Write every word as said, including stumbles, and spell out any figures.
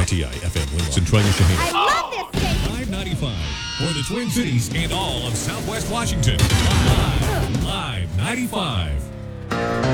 T I F M Centralia Shaheen. I love this station. five ninety-five for the Twin Cities and all of Southwest Washington. Live, live ninety-five.